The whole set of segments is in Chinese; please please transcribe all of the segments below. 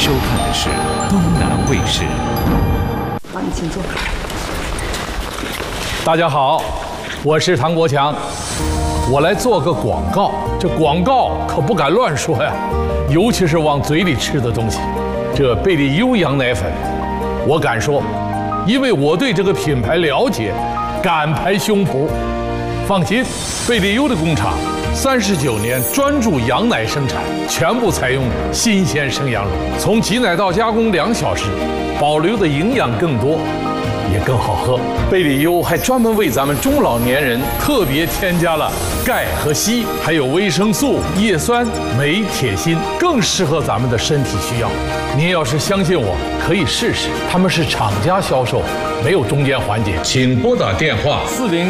收看的是东南卫视。 好，你请坐。 大家好，我是唐国强，我来做个广告。这广告可不敢乱说呀，尤其是往嘴里吃的东西。这贝利优羊奶粉，我敢说，因为我对这个品牌了解，敢拍胸脯。放心，贝利优的工厂39年专注羊奶生产，全部采用新鲜生羊乳，从挤奶到加工2小时，保留的营养更多，也更好喝。贝利优还专门为咱们中老年人特别添加了钙和硒，还有维生素、叶酸、镁、铁、锌，更适合咱们的身体需要。您要是相信我，可以试试。他们是厂家销售，没有中间环节。请拨打电话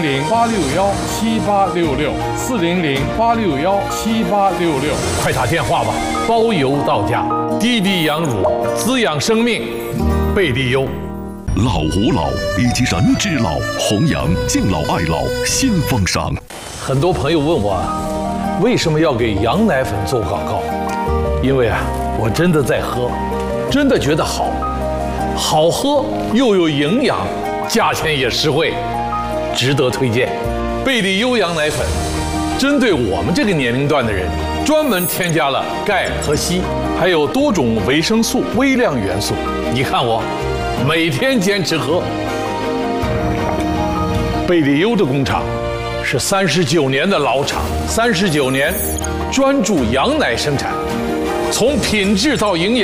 400-861-7866，400-861-7866，快打电话吧，包邮到家。滴滴羊乳，滋养生命，贝利优。 老吾老以及人之老，弘扬敬老爱老新风尚。 很多朋友问我，为什么要给羊奶粉做广告？因为我真的在喝，真的觉得好喝又有营养，价钱也实惠，值得推荐。贝利优羊奶粉针对我们这个年龄段的人，专门添加了钙和硒，还有多种维生素、微量元素。你看我每天坚持喝。贝利优的工厂是39年的老厂，39年专注羊奶生产，从品质到营养